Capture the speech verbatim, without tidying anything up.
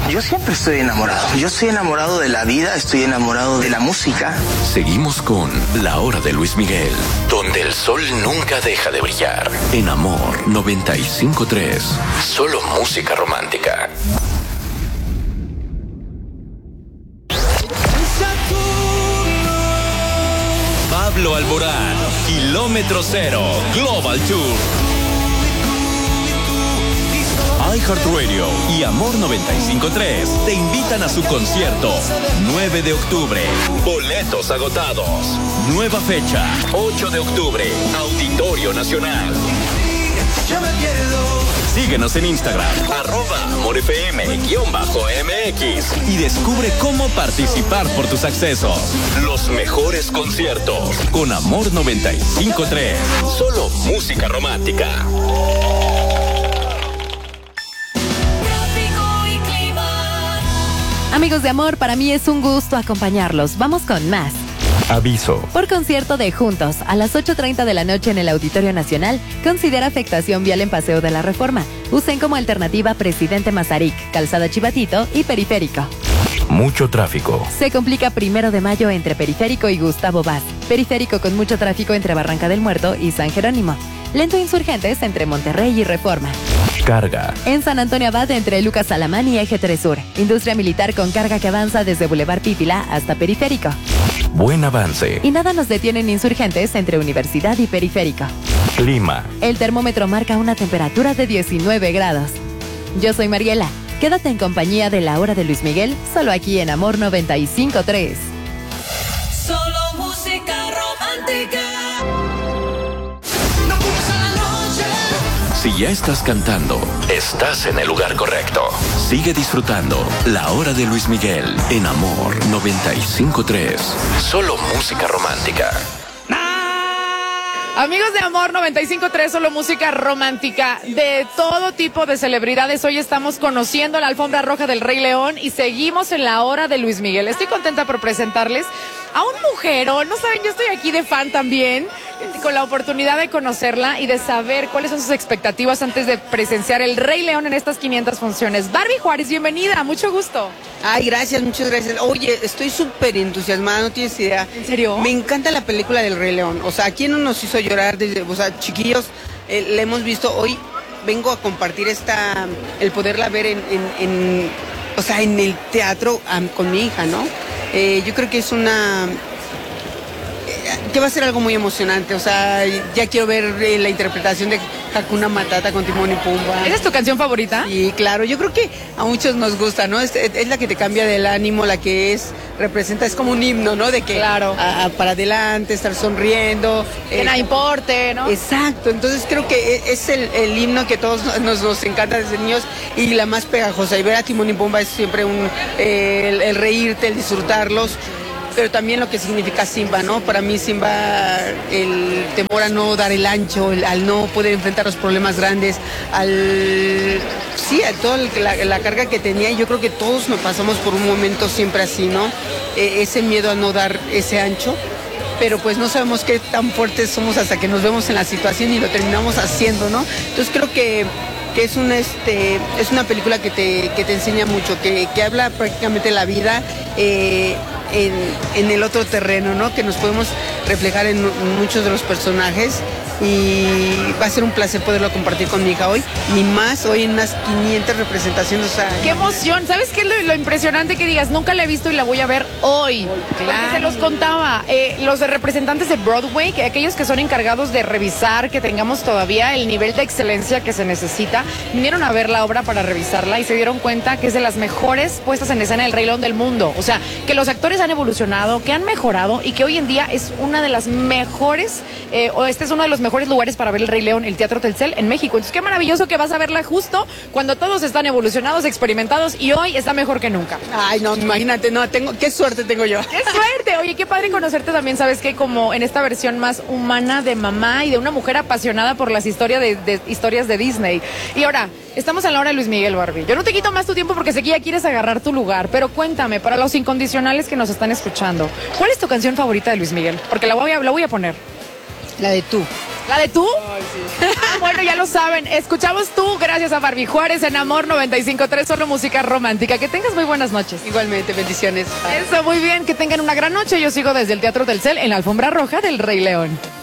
Yo siempre estoy enamorado. Yo estoy enamorado de la vida, estoy enamorado de la música. Seguimos con La Hora de Luis Miguel, donde el sol nunca deja de brillar. En Amor noventa y cinco punto tres. Solo música romántica. Pablo Alborán, Kilómetro Cero, Global Tour. iHeartRadio y Amor noventa y cinco punto tres te invitan a su concierto nueve de octubre. Boletos agotados. Nueva fecha, ocho de octubre, Auditorio Nacional. Síguenos en Instagram, arroba AmorFM-MX y descubre cómo participar por tus accesos. Los mejores conciertos con Amor noventa y cinco punto tres. Solo música romántica. Amigos de Amor, para mí es un gusto acompañarlos. Vamos con más. Aviso. Por concierto de Juntos, a las ocho treinta de la noche en el Auditorio Nacional, considera afectación vial en Paseo de la Reforma. Usen como alternativa Presidente Mazarik, Calzada Chivatito y Periférico. Mucho tráfico. Se complica Primero de Mayo entre Periférico y Gustavo Vaz. Periférico con mucho tráfico entre Barranca del Muerto y San Jerónimo. Lento Insurgentes entre Monterrey y Reforma. Carga. En San Antonio Abad entre Lucas Alamán y Eje tres Sur. Industria militar con carga que avanza desde Boulevard Pípila hasta Periférico. Buen avance. Y nada nos detienen Insurgentes entre Universidad y Periférico. Clima. El termómetro marca una temperatura de diecinueve grados. Yo soy Mariela. Quédate en compañía de La Hora de Luis Miguel, solo aquí en Amor noventa y cinco punto tres. Solo música romántica. Si ya estás cantando, estás en el lugar correcto. Sigue disfrutando La Hora de Luis Miguel en Amor noventa y cinco punto tres. Solo música romántica. Amigos de Amor noventa y cinco punto tres, solo música romántica de todo tipo de celebridades. Hoy estamos conociendo la alfombra roja del Rey León y seguimos en La Hora de Luis Miguel. Estoy contenta por presentarles a un mujerón. No saben, yo estoy aquí de fan también, con la oportunidad de conocerla y de saber cuáles son sus expectativas antes de presenciar el Rey León en estas quinientas funciones. Barbie Juárez, bienvenida, mucho gusto. Ay, gracias, muchas gracias. Oye, estoy súper entusiasmada, no tienes idea. ¿En serio? Me encanta la película del Rey León. O sea, ¿quién no nos hizo llorar desde, o sea, chiquillos? Eh, la hemos visto hoy. Vengo a compartir esta, el poderla ver en, en, en o sea, en el teatro um, con mi hija, ¿no? Eh, yo creo que es una... que va a ser algo muy emocionante, o sea, ya quiero ver eh, la interpretación de Hakuna Matata con Timón y Pumba. ¿Esa es tu canción favorita? Sí, claro, yo creo que a muchos nos gusta, ¿no? Es, es la que te cambia del ánimo, la que es, representa, es como un himno, ¿no? De que claro. a, a, para adelante, estar sonriendo. Que eh, nada importe, ¿no? Exacto, entonces creo que es el, el himno que todos nos, nos encanta desde niños y la más pegajosa. Y ver a Timón y Pumba es siempre un, eh, el, el reírte, el disfrutarlos. Pero también lo que significa Simba, ¿no? Para mí Simba, el temor a no dar el ancho, el, al no poder enfrentar los problemas grandes, al... sí, a toda la, la carga que tenía, y yo creo que todos nos pasamos por un momento siempre así, ¿no? Eh, ese miedo a no dar ese ancho, pero pues no sabemos qué tan fuertes somos hasta que nos vemos en la situación y lo terminamos haciendo, ¿no? Entonces creo que... que es una, este, es una película que te, que te enseña mucho, que, que habla prácticamente la vida eh, en, en el otro terreno, ¿no? Que nos podemos reflejar en, en muchos de los personajes, y va a ser un placer poderlo compartir con mi hija hoy, y más hoy en unas quinientas representaciones. O sea, ¡qué emoción! ¿Sabes qué es lo, lo impresionante que digas? Nunca la he visto y la voy a ver hoy. Claro. Porque se los contaba, eh, los de representantes de Broadway, que aquellos que son encargados de revisar que tengamos todavía el nivel de excelencia que se necesita, vinieron a ver la obra para revisarla y se dieron cuenta que es de las mejores puestas en escena del Rey León del mundo. O sea, que los actores han evolucionado, que han mejorado y que hoy en día es una de las mejores, eh, o este es uno de los mejores lugares para ver el Rey León, el Teatro Telcel en México. Entonces qué maravilloso que vas a verla justo cuando todos están evolucionados, experimentados, y hoy está mejor que nunca. Ay, no, imagínate, no, tengo, qué suerte tengo yo. ¡Qué suerte! Oye, qué padre conocerte también, ¿sabes qué? Como en esta versión más humana de mamá y de una mujer apasionada por las historias de, de, historias de Disney. Y ahora, estamos en La Hora de Luis Miguel, Barbie. Yo no te quito más tu tiempo porque sé que ya quieres agarrar tu lugar, pero cuéntame, para los incondicionales que nos están escuchando, ¿cuál es tu canción favorita de Luis Miguel? Porque la voy a, la voy a poner. La de Tú. ¿La de tú? Ay, sí. Ah, bueno, ya lo saben. Escuchamos Tú, gracias a Barbie Juárez en Amor noventa y cinco punto tres, solo música romántica. Que tengas muy buenas noches. Igualmente, bendiciones. Eso, muy bien. Que tengan una gran noche. Yo sigo desde el Teatro Telcel en la alfombra roja del Rey León.